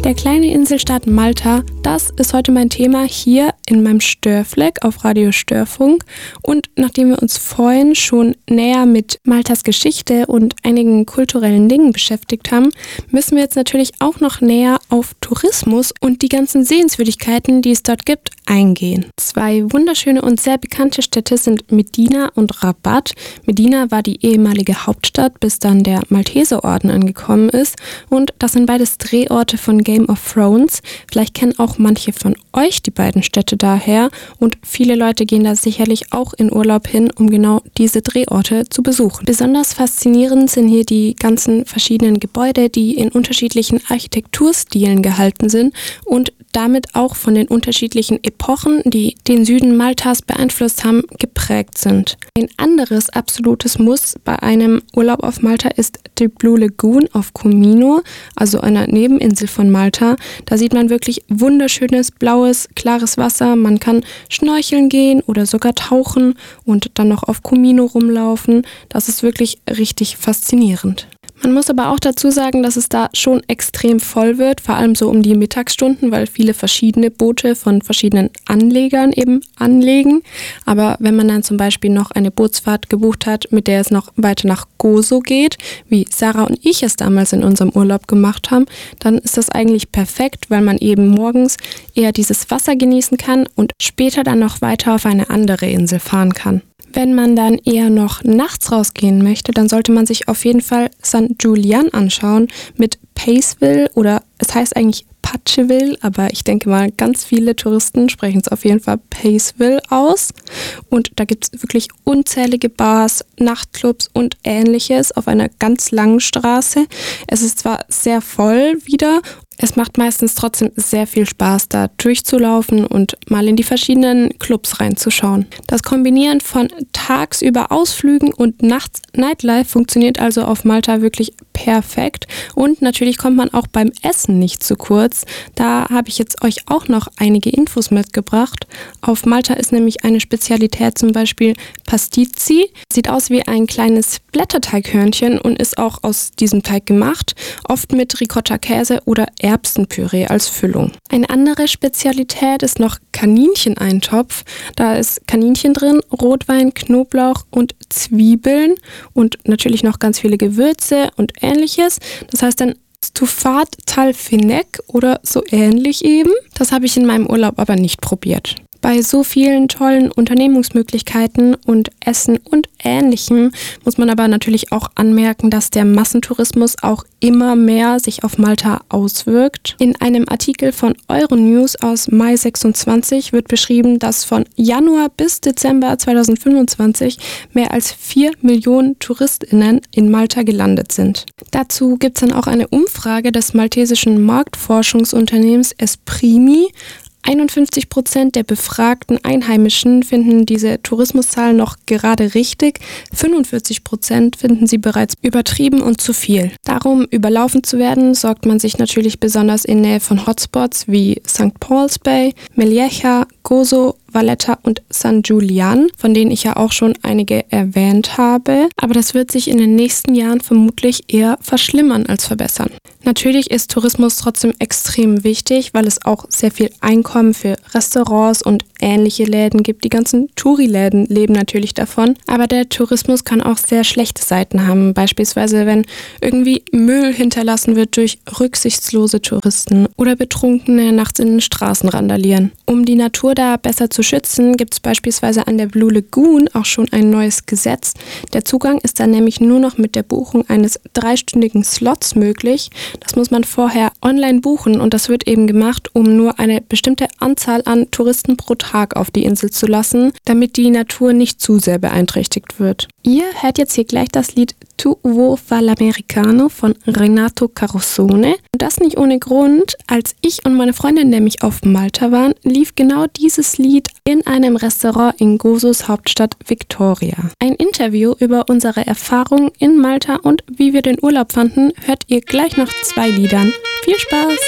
Der kleine Inselstaat Malta, das ist heute mein Thema hier in meinem Störfleck auf Radio Störfunk. Und nachdem wir uns vorhin schon näher mit Maltas Geschichte und einigen kulturellen Dingen beschäftigt haben, müssen wir jetzt natürlich auch noch näher auf Tourismus und die ganzen Sehenswürdigkeiten, die es dort gibt, eingehen. Zwei wunderschöne und sehr bekannte Städte sind Medina und Rabat. Medina war die ehemalige Hauptstadt, bis dann der Malteserorden angekommen ist. Und das sind beides Drehorte von Game of Thrones. Vielleicht kennen auch manche von euch die beiden Städte daher. Und viele Leute gehen da sicherlich auch in Urlaub hin, um genau diese Drehorte zu besuchen. Besonders faszinierend sind hier die ganzen verschiedenen Gebäude, die in unterschiedlichen Architekturstilen gehalten sind und damit auch von den unterschiedlichen Epochen, die den Süden Maltas beeinflusst haben, geprägt sind. Ein anderes absolutes Muss bei einem Urlaub auf Malta ist die Blue Lagoon auf Comino, also einer Nebeninsel von Malta. Da sieht man wirklich wunderschönes, blaues, klares Wasser. Man kann schnorcheln gehen oder sogar tauchen und dann noch auf Comino rumlaufen. Das ist wirklich richtig faszinierend. Man muss aber auch dazu sagen, dass es da schon extrem voll wird, vor allem so um die Mittagsstunden, weil viele verschiedene Boote von verschiedenen Anlegern eben anlegen. Aber wenn man dann zum Beispiel noch eine Bootsfahrt gebucht hat, mit der es noch weiter nach Gozo geht, wie Sarah und ich es damals in unserem Urlaub gemacht haben, dann ist das eigentlich perfekt, weil man eben morgens eher dieses Wasser genießen kann und später dann noch weiter auf eine andere Insel fahren kann. Wenn man dann eher noch nachts rausgehen möchte, dann sollte man sich auf jeden Fall San Julián anschauen mit Paceville oder es heißt eigentlich Patcheville, aber ich denke mal, ganz viele Touristen sprechen es auf jeden Fall Paceville aus. Und da gibt es wirklich unzählige Bars, Nachtclubs und Ähnliches auf einer ganz langen Straße. Es ist zwar sehr voll wieder, es macht meistens trotzdem sehr viel Spaß, da durchzulaufen und mal in die verschiedenen Clubs reinzuschauen. Das Kombinieren von tagsüber Ausflügen und nachts Nightlife funktioniert also auf Malta wirklich perfekt. Und natürlich kommt man auch beim Essen nicht zu kurz. Da habe ich jetzt euch auch noch einige Infos mitgebracht. Auf Malta ist nämlich eine Spezialität zum Beispiel Pastizi. Sieht aus wie ein kleines Blätterteighörnchen und ist auch aus diesem Teig gemacht. Oft mit Ricotta-Käse oder Erbsenpüree als Füllung. Eine andere Spezialität ist noch Kanincheneintopf. Da ist Kaninchen drin, Rotwein, Knoblauch und Zwiebeln und natürlich noch ganz viele Gewürze und Ähnliches. Das heißt dann Stufat Talfinek oder so ähnlich eben. Das habe ich in meinem Urlaub aber nicht probiert. Bei so vielen tollen Unternehmungsmöglichkeiten und Essen und Ähnlichem muss man aber natürlich auch anmerken, dass der Massentourismus auch immer mehr sich auf Malta auswirkt. In einem Artikel von Euronews aus Mai 26 wird beschrieben, dass von Januar bis Dezember 2025 mehr als 4 Millionen TouristInnen in Malta gelandet sind. Dazu gibt es dann auch eine Umfrage des maltesischen Marktforschungsunternehmens Esprimi. 51% der befragten Einheimischen finden diese Tourismuszahlen noch gerade richtig, 45% finden sie bereits übertrieben und zu viel. Darum überlaufen zu werden, sorgt man sich natürlich besonders in Nähe von Hotspots wie St. Paul's Bay, Melilla, Gozo, Valletta und San Julián, von denen ich ja auch schon einige erwähnt habe. Aber das wird sich in den nächsten Jahren vermutlich eher verschlimmern als verbessern. Natürlich ist Tourismus trotzdem extrem wichtig, weil es auch sehr viel Einkommen für Restaurants und ähnliche Läden gibt. Die ganzen Touri-Läden leben natürlich davon. Aber der Tourismus kann auch sehr schlechte Seiten haben. Beispielsweise, wenn irgendwie Müll hinterlassen wird durch rücksichtslose Touristen oder Betrunkene nachts in den Straßen randalieren. Um die Natur da besser zu schützen, gibt es beispielsweise an der Blue Lagoon auch schon ein neues Gesetz. Der Zugang ist dann nämlich nur noch mit der Buchung eines 3-stündigen Slots möglich. Das muss man vorher online buchen und das wird eben gemacht, um nur eine bestimmte Anzahl an Touristen pro Tag auf die Insel zu lassen, damit die Natur nicht zu sehr beeinträchtigt wird. Ihr hört jetzt hier gleich das Lied Tu vo fa l'americano von Renato Carosone. Und das nicht ohne Grund. Als ich und meine Freundin nämlich auf Malta waren, lief genau dieses Lied in einem Restaurant in Gozos Hauptstadt Victoria. Ein Interview über unsere Erfahrungen in Malta und wie wir den Urlaub fanden, hört ihr gleich nach 2 Liedern. Viel Spaß!